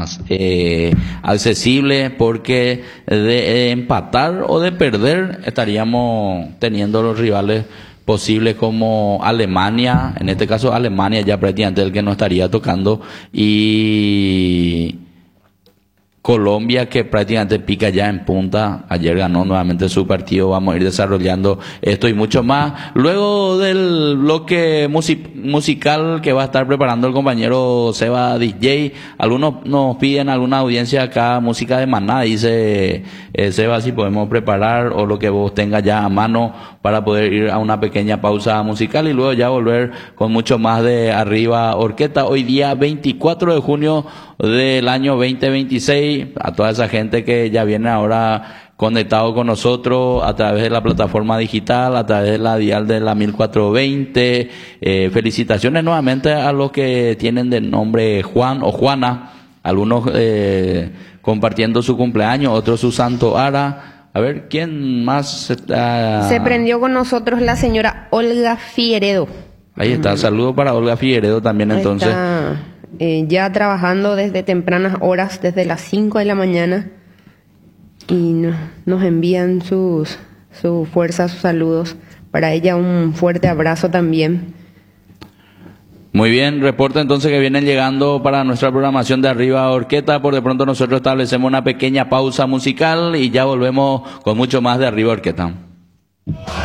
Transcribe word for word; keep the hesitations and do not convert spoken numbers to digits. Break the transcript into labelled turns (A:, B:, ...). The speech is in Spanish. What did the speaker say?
A: más eh, accesible, porque de empatar o de perder estaríamos teniendo los rivales posibles como Alemania, en este caso Alemania ya prácticamente el que nos estaría tocando, y Colombia, que prácticamente pica ya en punta. Ayer ganó nuevamente su partido. Vamos a ir desarrollando esto y mucho más luego del bloque music musical que va a estar preparando el compañero Seba D J. Algunos nos piden alguna audiencia acá, música de Maná, dice eh, Seba, si podemos preparar o lo que vos tengas ya a mano para poder ir a una pequeña pausa musical y luego ya volver con mucho más de Arriba Orquesta. Hoy día veinticuatro de junio del año veinte veintiséis, a toda esa gente que ya viene ahora conectado con nosotros a través de la plataforma digital, a través de la dial de la mil cuatrocientos veinte. Eh, felicitaciones nuevamente a los que tienen de nombre Juan o Juana, algunos eh, compartiendo su cumpleaños, otros su santo ara. A ver, ¿quién más está?
B: Se prendió con nosotros la señora Olga Figueredo.
A: Ahí está, saludo para Olga Figueredo también. Ahí entonces.
B: Está, eh, ya trabajando desde tempranas horas, desde las cinco de la mañana, y no, nos envían sus, su fuerza, sus saludos. Para ella un fuerte abrazo también.
A: Muy bien, reporta entonces que vienen llegando para nuestra programación de Arriba Orquesta. Por de pronto nosotros establecemos una pequeña pausa musical y ya volvemos con mucho más de Arriba Orquesta.